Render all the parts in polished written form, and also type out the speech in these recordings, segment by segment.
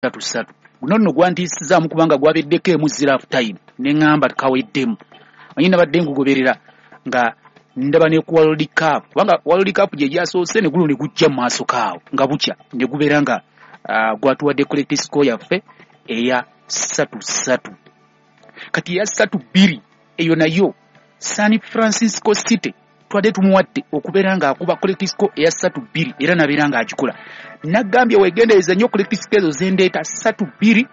3 guno nno gwantisizamu kubanga gwabeddeko emuzira half time ne ngamba kaweddemu manyi nabadde ngugoberera nga ndaba ne ku World Cup kubanga World Cup gye gyasoose ne guno ne gujja mu maaso kaawo nga bukya ne gubeera nga gwatuwadde collective score yaffe eya 3-3 kati ya 3-2 eyo nayo San Francisco City twadde tumuwadde okubeera nga akuba collective score eya 3-2 era nabeera nga agikola nagambye wegendereza nnyo collective score ezo zendeeta 3-2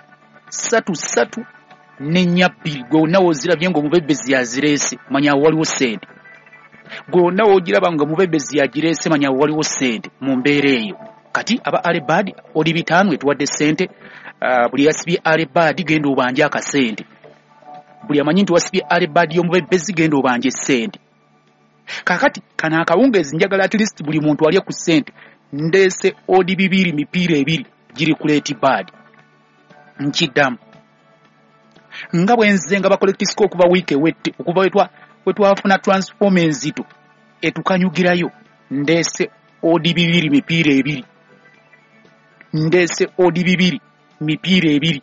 3-3 n'ennya 2 gwe wonna woozirabye ng'omubebezi yazireese manya waliwo sente gwe wonna woogiraba nga omubebezi yagireese manya waliwo sente mu mbeera eyo kati aba Alebad oli 5 etuwadde sente buli yasibye Alebad genda obanje akasente buli amanyi nti wasibye Alebad y'omubebezi genda obanje sente kakati kana akawungeezi njagala at least buli muntu alye ku sente ndeese odi 2 mipiira 2 giri ku Letibad nkiddamu nga bwenze nga bacollective score okuva wiiki ewedde okuva wetwafuna transform enzito etukanyugirayo ndeese odi 2 mipiira 2 ndeese odi 2 mipiira 2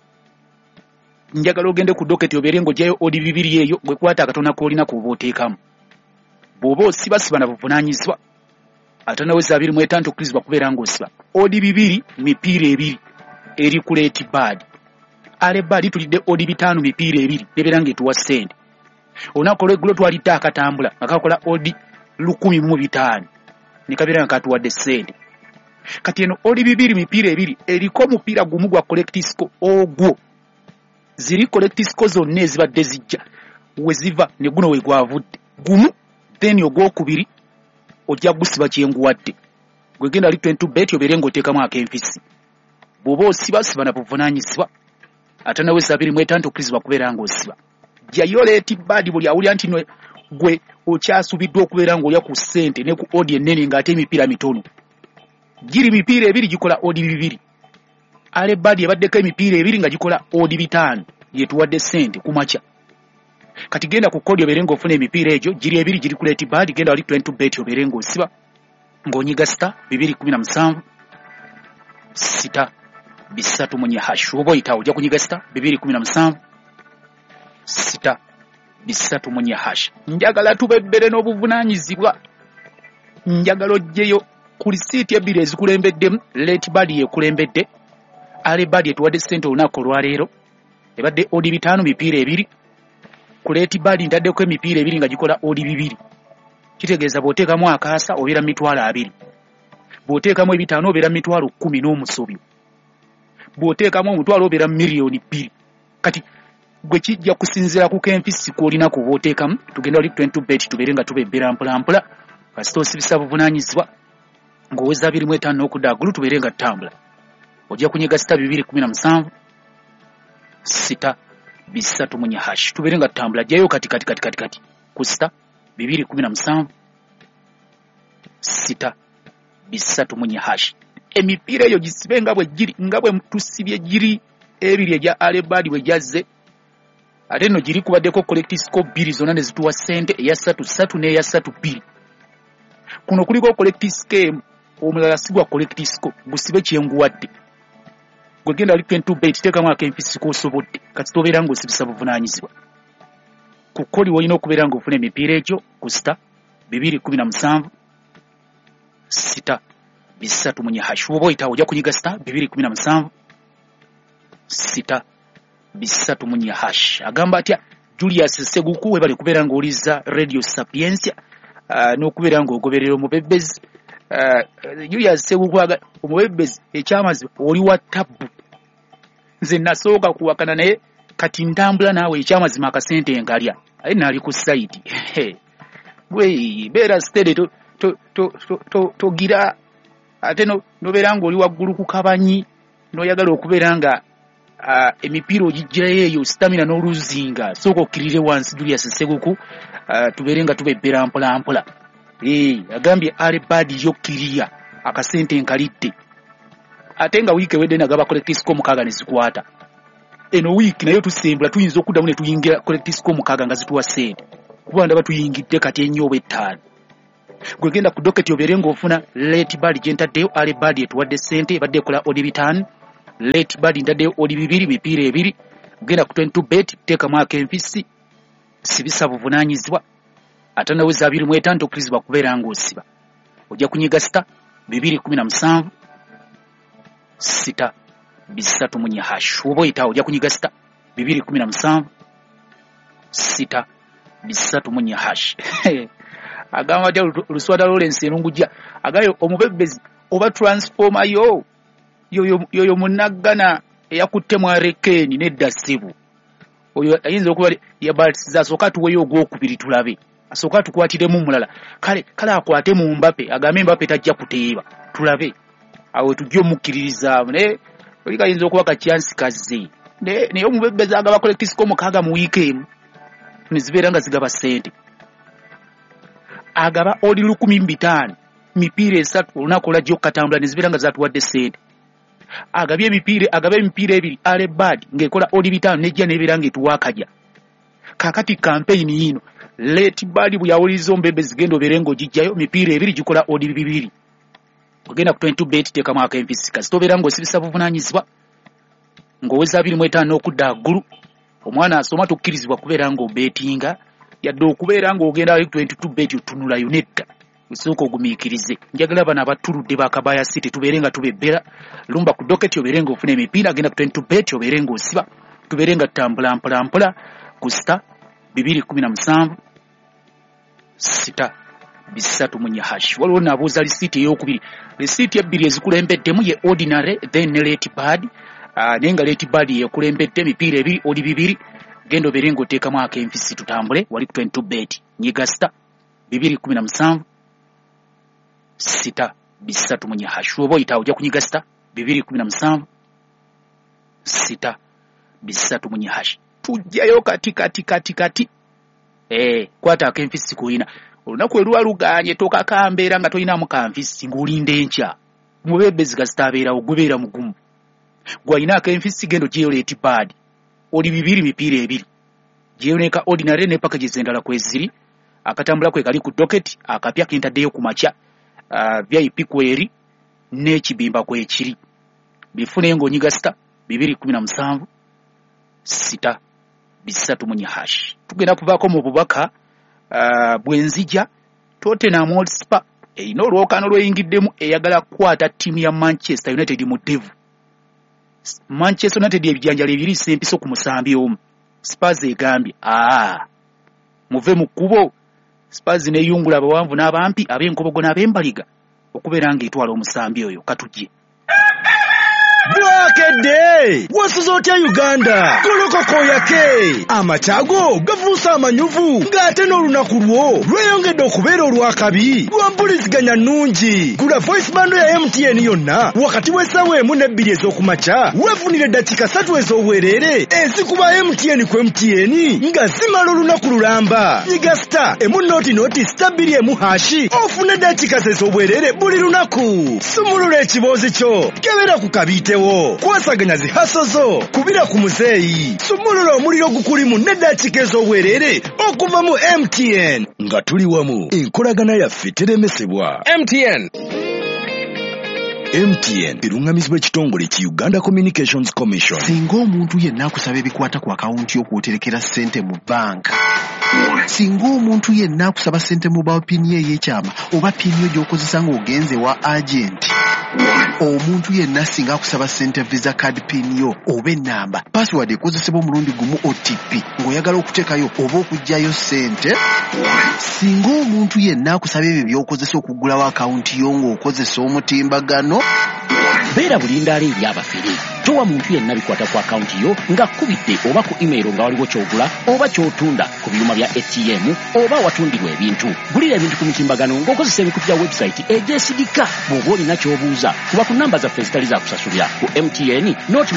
njagala ogende ku doketi obeere ng'ogyayo odi 2 eyo bwe kwata akatona k'olina kuba oteekamu bw'oba osibasiba na buvunaanyizibwa ate naweza 25 okkirizibwa kubeera ng'osiba odi 2 mipiira 2 eri ku Letibad Alebad tulidde odi 5 mipiira 2 nebeera ng'etuwa ssente olunaku olw'eggulo twalidde akatambula nga kakola odi 1,500 ne kabeera nga katuwadde ssente kati eno odi 2 mipiira 2 eriko omupiira gumu gwa collective score ogwo ziri collective score zonna ezibadde zijja we ziva ne guno we gwavudde gumu then ogwokubiri ojja gusiba kyenguwadde gwegenda ali 20 bet obeere ng'oteekamu ak'enfisi bw'oba osibasiba na buvunaanyizibwa ate nawe 25 okkirizibwa kubeera ng'osiba jjayo Letibad buli awulira nti gwe okyasubiddwa okubeera ng'olya ku ssente ne ku odi ennene ng'ate emipiira mitono giri mipiira 2 gikola odi 2 Alebad ebaddeko emipiira 2 nga gikola odi 5 yetuwadde ssente ku makya kati genda ku kodi obeere ng'ofuna emipiira egyo giri 2 giri ku Letibad genda wali 20 bet obeere ng'osiba ng'onyiga star 217 sita 3 munye hash oba oyita ojja kunyiga star 217 sita 3 munye hash njagala tubebbere n'obuvunaanyizibwa njagala ojjeyo ku lisiiti 2 ezikulembeddemu Letibad yekulembedde Alebad etuwadde ssente olunaku olwaleero ebadde odi 5 mipiira 2 ku Letibad ntaddeko emipiira 2 nga gikola odi 2 kitegeeza bw'oteekamu akaasa obeera mitwalo 2 bw'oteekamu 5 obeera mitwalo 10 n'omusobyo bw'oteekamu omutwalo obeera miliyoni 2 kati gwe kijja kusinziira ku k'enfisi kw'olina kuba oteekamu tugenda wali 20 bet tubeere nga tubebbera mpolampola kasita osibisa buvunaanyizibwa ng'oweza 25 n'okudda waggulu tubeere nga tutambula ojja kunyiga sita 217 sita 3 munye hash tubeere nga tutambula jjayo kati ku sita 217 sita 3 munye hash emipiira eyo gisibe nga bwe giri nga bwe tusibye giri 2 egya Alebad bwe jazze ate nno giri kubaddeko collective score 2 zonna ne zituwa ssente eya 3-3 n'eya 3-2 kuno kuliko collective score omulala sigwa collective score gusibe kyenguwadde gwe genda wali 20 bet teekamu ak'enfisi k'osobodde kati tobeera ng'osibisa buvunaanyizibwa ku kodi wolina okubeera ng'ofuna emipiira egyo ku sita 217 sita 3 munye hash oba oyita ojja kunyiga sita 217 sita 3 munye hash agamba atya Julius Seguku webale kubeera ng'oliza Radio Sapiensia n'okubeera ng'ogoberera omubebezi Julius Seguku omubebezi ekyamazima oli wa tabbu nze nasooka kuwakana naye kati ntambula naawe ekyamazima akasente enkalya aye naali ku site bwe beera steady togira ate nobeera ng'oli waggulu ku kabanyi n'oyagala okubeera nga emipiira ogijjayo eyo stamina n'oluzinga sooka okkirire wansi Julius Seguku tubeere nga tubebbera mpolampola agambye Alebad yokkiriya akasente enkalidde ate nga wiiki ewedde nagaba collective score 6 ne zikwata eno wiiki nayo tusembula tuyinza okuddamu ne tuyingira collective score 6 nga zituwa ssente kuba ndaba tuyingidde kati ennyo oba 5 gwe genda ku doketi obeere ng'ofuna Letibad gye ntaddeyo Alebad etuwadde ssente ebadde ekola odi 5 late bad ndadde odi bibiri mipiira ebiri genda ku 22 bet teka mwaka enfisi sibisa buvunanyizibwa atanaweza 25 okkirizibwa kubeera ng'osiba ojja kunyiga star 217 6 bisatu munye hash oba oyita ojja kunyiga star 217 6 bisatu munye hash agamba atya Luswada Lawrence Enungujja agayo omubebezi oba transformer yo munagana eyakutte mu arekeni nedda ssibu oyo ayinza okuba yabalisiza asooka tuweyo ogwokubiri tulabe asooka tukwatiremu mulala kale akwate mu Mbappe agambe Mbappe tajja kuteeba tulabe awo tujja omukkiririza ne oli kayinza okuba kacyansi kazze naye omubebezi agaba kolektisiko mukaaga mu wiikeemu nizibeera nga zigaba ssente agaba odi 15 mipiira 3 olunaku olajja okukatambula nizibeera nga zatuwadde ssente agabye emipiira ebiri alebad ng'ekola odi 5 nejja nebeera ng'etuwa akajja kakati campaign yino late bad bwe yawuliriza omubebezi genda obeere ng'ogijjayo mipiira ebiri gikola odi 2 ogenda ku 22 bet teeka mwaka enfisi kasi tobeera ng'osibisa buvunaanyizibwa ng'oweza 25 okudda ggulu omwana asoma tukkirizibwa kubeera ng'obeetinga yadde okubeera ng'ogenda 22 bet otunula yonetta usooka ogumiikirize njagala bano abatuludde bakabaya city tubeere nga tubebbera lumba ku doketi obeere ng'ofuna emipiira agenda ku 22 bet obeere ng'osiba tubeere nga tutambula mpolampola ku star 217 6 bisatu munye hash waliwo nabuuza lisiiti ey'okubiri lisiiti ebbiri ezikulembeddemu ye ordinary then ne late bad naye nga late bad yekulembedde emipiira ebiri odi 2 genda obeere ng'oteekamu ak'enfisi tutambule wali ku 22 bet nyiga star 217 6 bisatu munye hash oba oyita ojja kunyiga star 217 6 bisatu munye hash tujjayo kati kwata ak'enfisi kuyina olunaku erwaluganye tokakambeera nga toyinamu kanfisi ng'olinda enkya mubebezi gasitabeerawo gubeera mugumu gwalina ak'enfisi gendo gyeyo late bad oli 2 mipiira 2 gyeyoneka ordinary ne packages endala kweziri akatambula kwe kali ku docket akapya kintaddeyo ku makya VIP kweri n'ekibimba kwekiri bifune ng'onyiga star 217 6 bisatu munye hash tugenda kuvaako mu bubaka bwenzija Tottenham Hotspur erina olwokano lweyingiddemu eyagala kukwata ttiimu ya Manchester United mu devu Manchester United ebijanjalo ebiri sempiso ku musambi omu Spurs egambye muve mu kkubo Spurs neeyungula abawanvu n'abampi ab'enkobogo n'ab'embaliga okubeera ng'etwala omusambi oyo katujje Bwakedde wasuzotya Uganda kolokoko yake amachago gavusa amanyuvu ngate n'olunaku lwo lweyongedde okubeera olwakabi lwampuliziganya nnungi gula voice bando ya MTN yonna wakati w'essaawa 1-2 ez'okumakya weefunire eddakiika 3 ez'obwereere ezikuba MTN ku MTN nga zimala olunaku lulamba nyiga star emunoti star 2 hashi ofune eddakiika ez'obwereere buli lunaku sumulula ekiboozi kyo kebera ku kabite kwasaganya zihasozo kubira ku muzeeyi sumulula omuliro gukulimu n'eddakiika ez'obwereere okuva mu MTN nga tuli wamu enkolagana yaffe teremesebwa MTN erungamizibwa ekitongole ki Uganda Communications Commission. Singa omuntu yenna akusaba ebikwata ku akawunti y'okwoterekera ssente mu banka singa omuntu yenna akusaba ssente mu pini ey'ekyama oba pini yo gy'okozesa ng'ogenze wa agenti omuntu yenna singa akusaba ssente visa card pin yo oba ennamba password ekozesebwa omulundi gumu OTP ng'oyagala okuteekayo oba okuggyayo ssente singa omuntu yenna akusaba ebyo by'okozesa okuggulawo akawunti yo ng'okozesa omutimbagano beera bulindaala eri abafere towa muntu yenna bikwata ku akawunti yo nga kkubidde oba ku email nga waliwo ky'ogula oba ky'otunda ku byuma bya ATM oba watundirwa ebintu gulira ebintu ku mutimbagano ng'okozesa ebikutu bya website egyesigika bw'oba olina ky'obuuza kuba ku namba zaffe ezitali za kusasulira ku MTN noti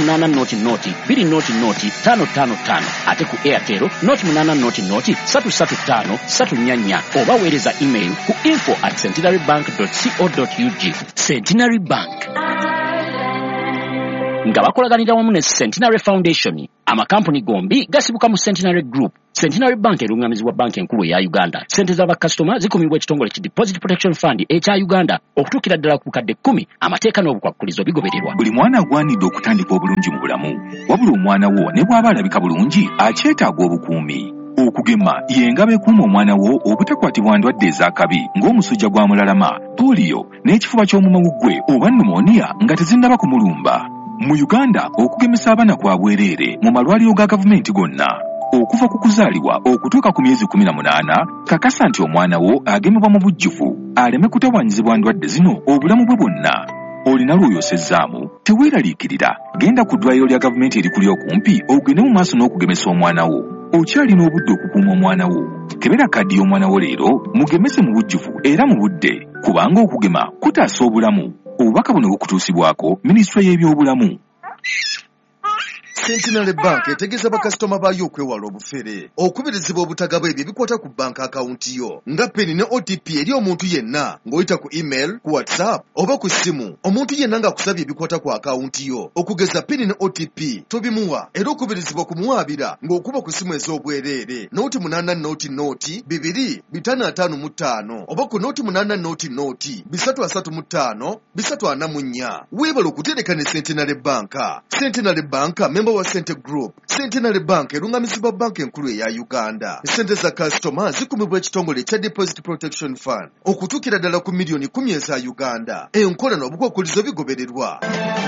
8 ate ku Airtel noti 8 335 oba weereza email ku info@centenarybank.co.ug. Centenary Bank, nga bakolaganira wamu ne Centenary Foundation. Amakampuni gombi gasibuka mu Centenary Group. Centenary Bank erungamizibwa banki enkulu ya Uganda. Sente z'abakasitoma zikumibwa ekitongole ki Deposit Protection Fund ekya Uganda okutuukira ddala ku kadde 10. Amateeka n'obukwakkulizo bigobererwa. Buli mwana agwanidde okutandika obulungi mu bulamu. Wabula omwana wo ne bw'aba alabika bulungi akyetaaga obukuumi. Okugema yengabe ekuuma omwana wo obutakwatibwa ndwadde ez'akabi ng'omusujja gwa mulalama, polio n'ekifuba ky'omumawuggwe oba pneumonia nga tezinnaba kumulumba. Mu Uganda okugemesa abaana kwa bwereere mu malwaliro ga gavumenti gonna. Okuva ku kuzaalibwa okutuuka ku myezi 18 kakasa nti omwana wo agemebwa mu bujjuvu aleme kutawaanyizibwa ndwadde zino obulamu bwe bwonna. Olina lw'oyosezzaamu teweeraliikirira, genda ku ddwaliro lya gavumenti erikuli okumpi ogende mu maaso n'okugemesa omwana wo. Okyalina obudde okukuuma omwana wo. Kebera kaddi y'omwana wo leero mugemese mu bujjuvu era mu budde, kubanga okugema kutaasa obulamu. Obubaka buno bukutuusibwako Minisitule y'ebyobulamu. Centenary Bank etegeeza bakasitoma baayo okwewala obufere, okubirizibwa obutagaba ebyo ebikwata ku bank akawunti yo nga PIN ne OTP eri omuntu yenna ng'oyita ku email, ku WhatsApp oba ku ssimu. Omuntu yenna ng'akusabye ebikwata ku akawunti yo okugeza PIN ne OTP tobimuwa, era okubirizibwa kumuwaabira ng'okuba ku ssimu ez'obwereere noti 8 noti 2 555 oba ku noti 8 noti 335 344. Weebala okutereka ne Centenary Bank. Centenary Bank member wa Cente Group. Centenary Bank erungamizibwa banki enkulu eya Uganda. Sente za kasitoma zikumibwa ekitongole kya Deposit Protection Fund okutuukira ddala ku miliyoni 10 eza Uganda. Enkola n'obukwakkulizo bigobererwa.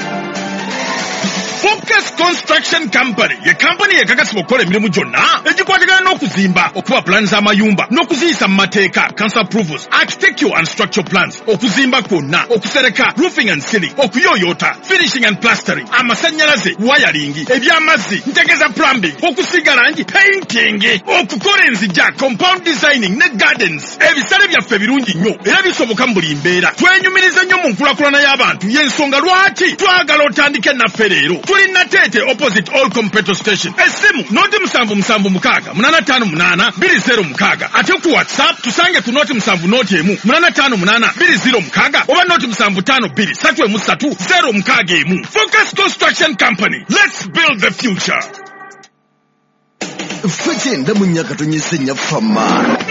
Focus Construction Company ye company ekakasibwa okukola emirimu gyonna egikwatagana n'okuzimba, okuba plans z'amayumba n'okuziyisa mu mateeka, council approvals, architectural and structural plans, okuzimba kwonna, okusereka, roofing and ceiling, okuyooyoota, finishing and plastering, amasannyalaze, wiring, eby'amazzi, ntegeza plumbing, okusiga langi, painting, okukola enzija, compound designing ne gardens. Ebisale byaffe birungi nnyo era bisoboka mu buli mbeera. Twenyumiriza nnyo mu nkulakulana y'abantu, y'ensonga lwaki twagala otandike naffe leero. Tuli Natete opposite Olcom petrol station. Esimu noti 776 858 206. Ate ku WhatsApp tusange ku noti 7 noti 858 206 oba noti 752 333 061. Focus Construction Company. Let's build the future. Fekenda munyaka tonyesenya fama.